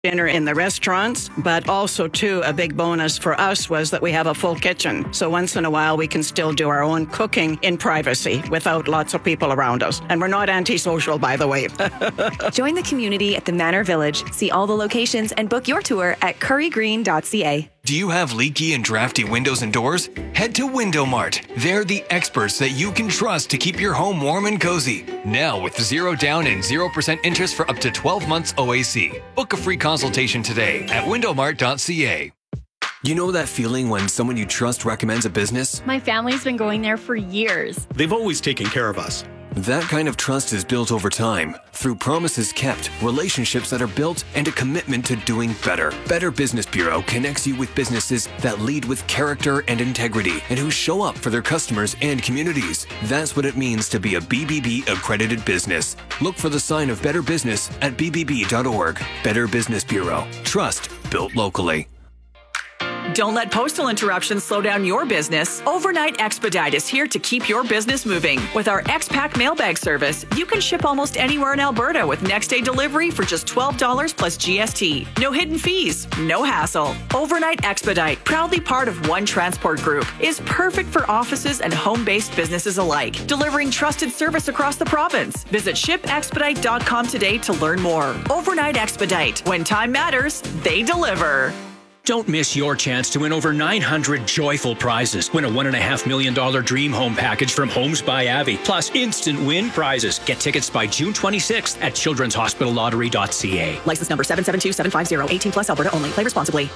dinner in the restaurants, but also, too, a big bonus for us was that we have a full kitchen. So once in a while, we can still do our own cooking in privacy without lots of people around us. And we're not antisocial, by the way. Join the community at the Manor Village. See all the locations and book your tour at currygreen.ca. Do you have leaky and drafty windows and doors? Head to Window Mart. They're the experts that you can trust to keep your home warm and cozy. Now with 0 down and 0% interest for up to 12 months OAC. Book a free consultation today at windowmart.ca. You know that feeling when someone you trust recommends a business? My family's been going there for years. They've always taken care of us. That kind of trust is built over time through promises kept, relationships that are built, and a commitment to doing better. Better Business Bureau connects you with businesses that lead with character and integrity and who show up for their customers and communities. That's what it means to be a BBB accredited business. Look for the sign of Better Business at bbb.org. Better Business Bureau. Trust built locally. Don't let postal interruptions slow down your business. Overnight Expedite is here to keep your business moving. With our X-Pack mailbag service, you can ship almost anywhere in Alberta with next-day delivery for just $12 plus GST. No hidden fees, no hassle. Overnight Expedite, proudly part of One Transport Group, is perfect for offices and home-based businesses alike, delivering trusted service across the province. Visit shipexpedite.com today to learn more. Overnight Expedite. When time matters, they deliver. Don't miss your chance to win over 900 joyful prizes. Win a $1.5 million dream home package from Homes by Avi, plus instant win prizes. Get tickets by June 26th at childrenshospitallottery.ca. License number 772750, 18 plus Alberta only. Play responsibly.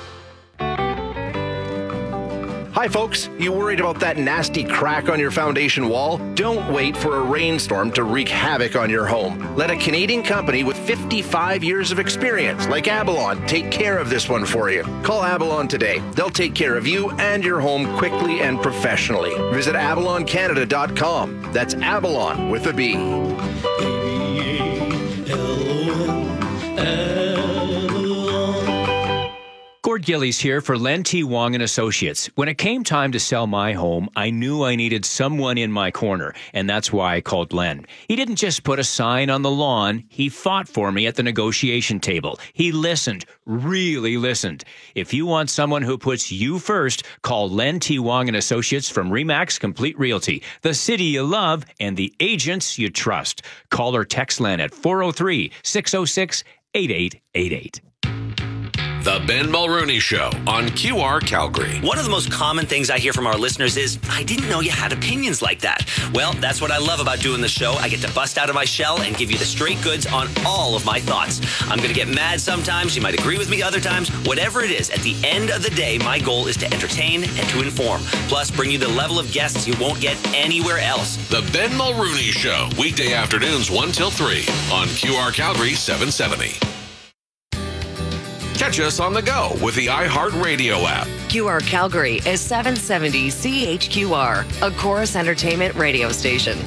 Hi folks, you worried about that nasty crack on your foundation wall? Don't wait for a rainstorm to wreak havoc on your home. Let a Canadian company with 55 years of experience, like Abalon, take care of this one for you. Call Abalon today. They'll take care of you and your home quickly and professionally. Visit abaloncanada.com. That's Abalon with a B. Gord Gillies here for Len T. Wong and Associates. When it came time to sell my home, I knew I needed someone in my corner, and that's why I called Len. He didn't just put a sign on the lawn. He fought for me at the negotiation table. He listened, really listened. If you want someone who puts you first, call Len T. Wong and Associates from Remax Complete Realty, the city you love and the agents you trust. Call or text Len at 403-606-8888. The Ben Mulrooney Show on QR Calgary. One of the most common things I hear from our listeners is, I didn't know you had opinions like that. Well, that's what I love about doing the show. I get to bust out of my shell and give you the straight goods on all of my thoughts. I'm going to get mad sometimes. You might agree with me other times. Whatever it is, at the end of the day, my goal is to entertain and to inform. Plus, bring you the level of guests you won't get anywhere else. The Ben Mulrooney Show, weekday afternoons 1 till 3 on QR Calgary 770. Catch us on the go with the iHeartRadio app. QR Calgary is 770 CHQR, a Chorus Entertainment radio station.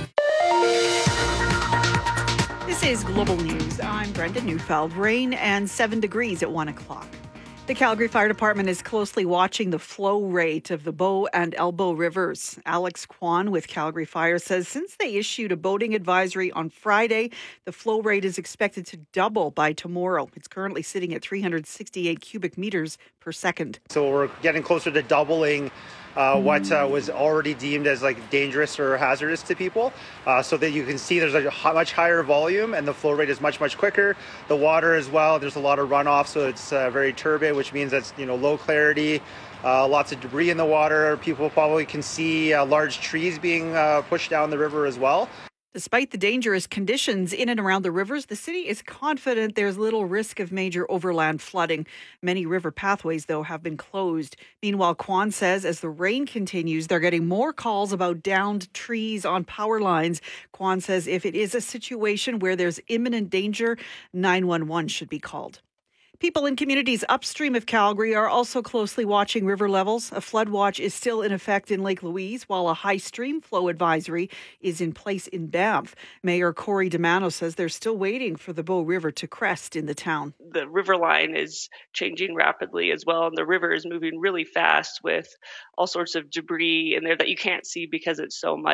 This is Global News. I'm Brenda Neufeld. Rain and 7 degrees at 1 o'clock. The Calgary Fire Department is closely watching the flow rate of the Bow and Elbow rivers. Alex Kwan with Calgary Fire says since they issued a boating advisory on Friday, the flow rate is expected to double by tomorrow. It's currently sitting at 368 cubic meters per second. So we're getting closer to doubling what was already deemed as like dangerous or hazardous to people, so that you can see there's a much higher volume and the flow rate is much quicker. The water as well, there's a lot of runoff, so it's very turbid, which means that's low clarity, lots of debris in the water. People probably can see large trees being pushed down the river as well. Despite the dangerous conditions in and around the rivers, the city is confident there's little risk of major overland flooding. Many river pathways, though, have been closed. Meanwhile, Kwan says as the rain continues, they're getting more calls about downed trees on power lines. Kwan says if it is a situation where there's imminent danger, 911 should be called. People in communities upstream of Calgary are also closely watching river levels. A flood watch is still in effect in Lake Louise, while a high stream flow advisory is in place in Banff. Mayor Corey DeMano says they're still waiting for the Bow River to crest in the town. The river line is changing rapidly as well, and the river is moving really fast with all sorts of debris in there that you can't see because it's so muddy.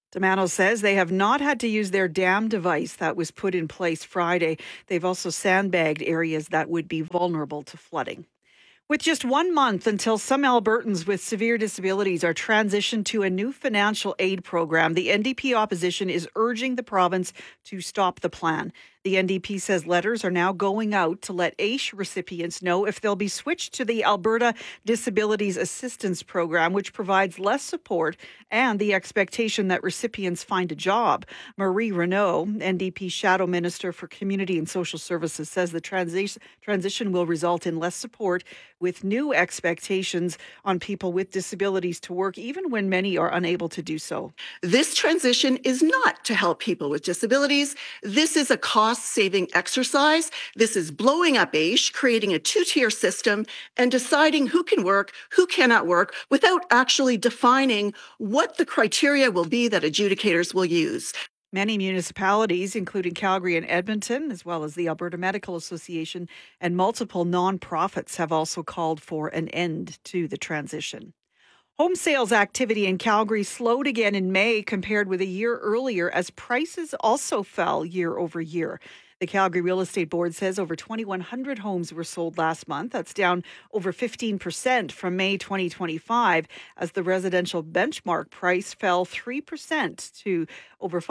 Domano says they have not had to use their dam device that was put in place Friday. They've also sandbagged areas that would be vulnerable to flooding. With just 1 month until some Albertans with severe disabilities are transitioned to a new financial aid program, the NDP opposition is urging the province to stop the plan. The NDP says letters are now going out to let AISH recipients know if they'll be switched to the Alberta Disabilities Assistance Program, which provides less support and the expectation that recipients find a job. Marie Renaud, NDP Shadow Minister for Community and Social Services, says the transition will result in less support with new expectations on people with disabilities to work, even when many are unable to do so. This transition is not to help people with disabilities. This is a cost-saving exercise. This is blowing up AISH, creating a two-tier system, and deciding who can work, who cannot work, without actually defining what the criteria will be that adjudicators will use. Many municipalities, including Calgary and Edmonton, as well as the Alberta Medical Association and multiple nonprofits, have also called for an end to the transition. Home sales activity in Calgary slowed again in May compared with a year earlier as prices also fell year over year. The Calgary Real Estate Board says over 2,100 homes were sold last month. That's down over 15% from May 2025 as the residential benchmark price fell 3% to over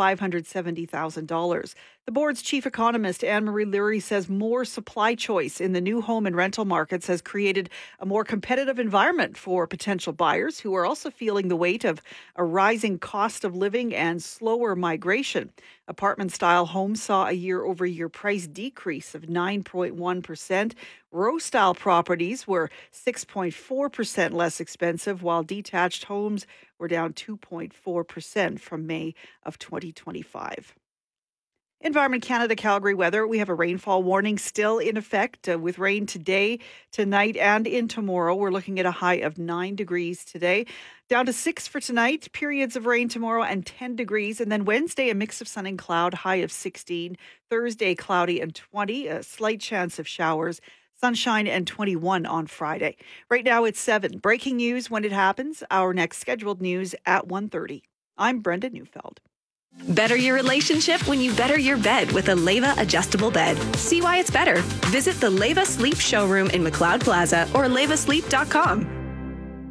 $570,000. The board's chief economist, Anne-Marie Leary, says more supply choice in the new home and rental markets has created a more competitive environment for potential buyers who are also feeling the weight of a rising cost of living and slower migration. Apartment-style homes saw a year-over-year price decrease of 9.1%. Row-style properties were 6.4% less expensive, while detached homes were down 2.4% from May of 2025. Environment Canada Calgary weather. We have a rainfall warning still in effect with rain today, tonight, and in tomorrow. We're looking at a high of 9 degrees today, down to 6 for tonight, periods of rain tomorrow, and 10 degrees. And then Wednesday, a mix of sun and cloud, high of 16. Thursday, cloudy and 20, a slight chance of showers. Sunshine and 21 on Friday. Right now it's 7. Breaking news when it happens. Our next scheduled news at 1:30. I'm Brenda Neufeld. Better your relationship when you better your bed with a Leva adjustable bed. See why it's better. Visit the Leva Sleep showroom in McLeod Plaza or levasleep.com.